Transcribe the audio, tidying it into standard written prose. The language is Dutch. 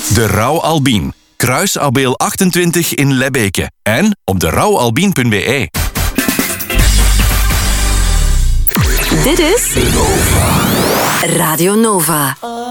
De Rauw Albien. Kruisabeel 28 in Lebbeke. En op derouwalbien.be. Dit is Radio Nova.